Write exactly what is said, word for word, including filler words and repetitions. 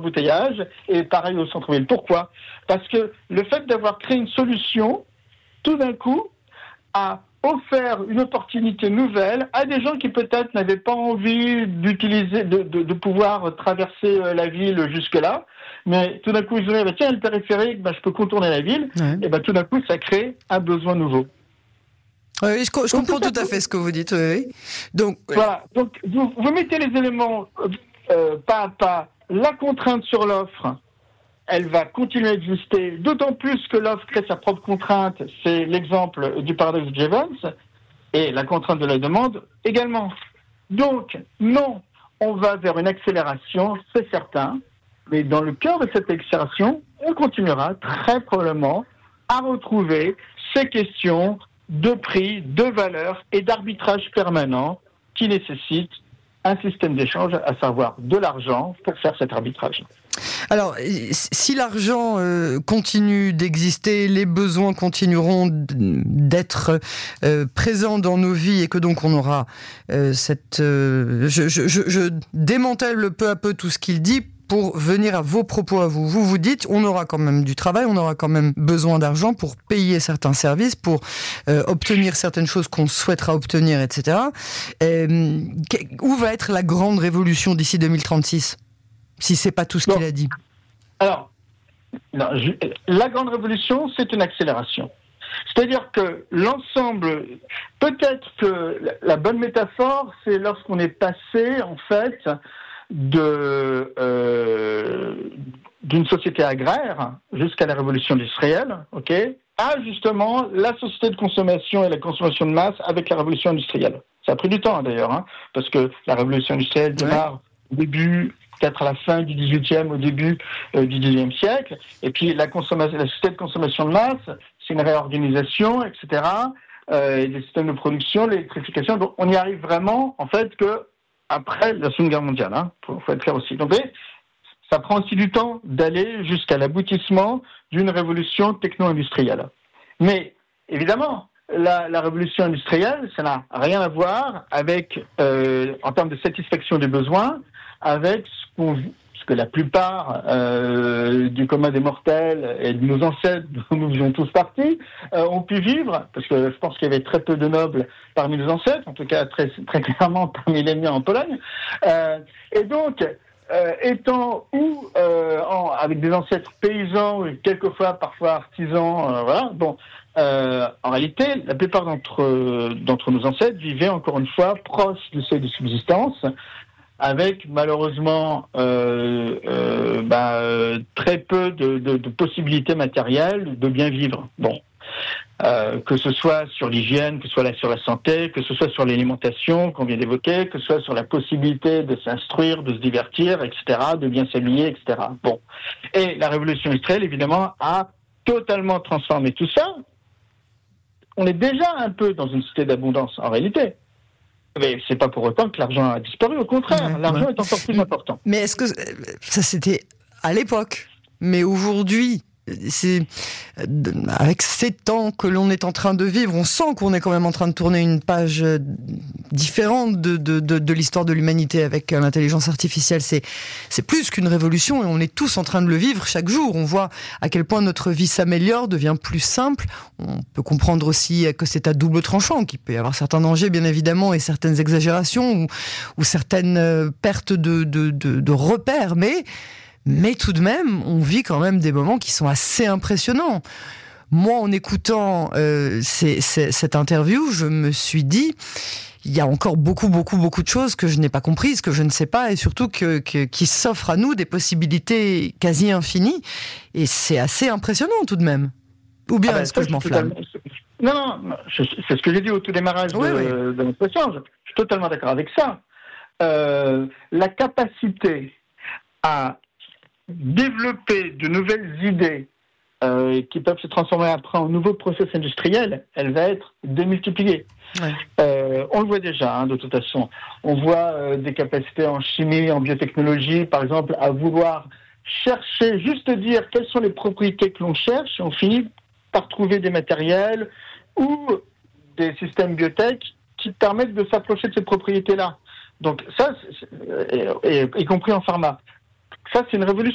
d'embouteillage, et pareil au centre-ville. Pourquoi ? Parce que le fait d'avoir créé une solution, tout d'un coup, a offert une opportunité nouvelle à des gens qui peut-être n'avaient pas envie d'utiliser, de, de, de pouvoir traverser la ville jusque-là, mais tout d'un coup ils ont dit, bah, tiens, le périphérique, bah, je peux contourner la ville, ouais. Et bah, tout d'un coup ça crée un besoin nouveau. Oui, je, je Donc, comprends tout, tout à fait ce que vous dites. Oui. Donc, voilà. Donc, vous, vous mettez les éléments euh, pas à pas. La contrainte sur l'offre, elle va continuer à exister, d'autant plus que l'offre crée sa propre contrainte. C'est l'exemple du paradoxe de Jevons, et la contrainte de la demande également. Donc, non, on va vers une accélération, c'est certain, mais dans le cœur de cette accélération, on continuera très probablement à retrouver ces questions de prix, de valeur et d'arbitrage permanent qui nécessitent un système d'échange, à savoir de l'argent, pour faire cet arbitrage. Alors, si l'argent euh, continue d'exister, les besoins continueront d'être euh, présents dans nos vies et que donc on aura euh, cette... Euh, je, je, je démantèle peu à peu tout ce qu'il dit pour venir à vos propos à vous. Vous vous dites, on aura quand même du travail, on aura quand même besoin d'argent pour payer certains services, pour euh, obtenir certaines choses qu'on souhaitera obtenir, et cetera. Euh, où va être la grande révolution d'ici deux mille trente-six ? Si c'est pas tout ce bon. qu'il a dit. Alors, non, je, la grande révolution, c'est une accélération. C'est-à-dire que l'ensemble, peut-être que la, la bonne métaphore, c'est lorsqu'on est passé, en fait, de euh, d'une société agraire jusqu'à la révolution industrielle, ok, à justement la société de consommation et la consommation de masse avec la révolution industrielle. Ça a pris du temps, d'ailleurs, hein, parce que la révolution industrielle démarre ouais. au début, peut-être à la fin du dix-huitième, au début euh, du dix-neuvième siècle, et puis la, consommation, la société de consommation de masse, c'est une réorganisation, et cetera, euh, et des systèmes de production, l'électrification, donc on y arrive vraiment, en fait, que après la Seconde Guerre mondiale, hein, faut, faut être clair aussi. Donc, ça prend aussi du temps d'aller jusqu'à l'aboutissement d'une révolution techno-industrielle. Mais, évidemment, la, la révolution industrielle, ça n'a rien à voir avec, euh, en termes de satisfaction des besoins, avec ce, qu'on, ce que la plupart euh, du commun des mortels et de nos ancêtres, dont nous faisons tous partie, euh, ont pu vivre, parce que je pense qu'il y avait très peu de nobles parmi nos ancêtres, en tout cas très, très clairement parmi les miens en Pologne. Euh, et donc, euh, étant où, euh, en, avec des ancêtres paysans, quelquefois parfois artisans, euh, voilà, bon, euh, en réalité, la plupart d'entre, d'entre nos ancêtres vivaient encore une fois proches du seuil de subsistance, avec malheureusement euh, euh, bah, euh, très peu de, de, de possibilités matérielles de bien vivre. Bon, euh, que ce soit sur l'hygiène, que ce soit là sur la santé, que ce soit sur l'alimentation qu'on vient d'évoquer, que ce soit sur la possibilité de s'instruire, de se divertir, et cetera, de bien s'habiller, et cetera. Bon, et la révolution industrielle, évidemment, a totalement transformé tout ça. On est déjà un peu dans une société d'abondance, en réalité. Mais c'est pas pour autant que l'argent a disparu, au contraire, ouais, l'argent ouais. est encore plus important. Mais est-ce que ça c'était à l'époque, mais aujourd'hui, c'est avec ces temps que l'on est en train de vivre, on sent qu'on est quand même en train de tourner une page différente de, de, de, de l'histoire de l'humanité avec l'intelligence artificielle. C'est, c'est plus qu'une révolution et on est tous en train de le vivre chaque jour. On voit à quel point notre vie s'améliore, devient plus simple. On peut comprendre aussi que c'est à double tranchant, qu'il peut y avoir certains dangers bien évidemment et certaines exagérations ou, ou certaines pertes de, de, de, de repères, mais Mais tout de même, on vit quand même des moments qui sont assez impressionnants. Moi, en écoutant euh, ces, ces, cette interview, je me suis dit, il y a encore beaucoup, beaucoup, beaucoup de choses que je n'ai pas comprises, que je ne sais pas, et surtout que, que, qui s'offrent à nous des possibilités quasi infinies. Et c'est assez impressionnant tout de même. Ou bien ah ben, est-ce que je m'enflamme ? Non, non, c'est ce que j'ai dit au tout démarrage oui, de, oui. de notre échange. Je suis totalement d'accord avec ça. Euh, la capacité à développer de nouvelles idées euh, qui peuvent se transformer après en nouveaux process industriels, elle va être démultipliée. Ouais. Euh, on le voit déjà, hein, de toute façon. On voit euh, des capacités en chimie, en biotechnologie, par exemple, à vouloir chercher, juste dire quelles sont les propriétés que l'on cherche, et on finit par trouver des matériels ou des systèmes biotech qui permettent de s'approcher de ces propriétés-là. Donc ça, c'est, c'est, y, y compris en pharma. Ça, c'est une révolution.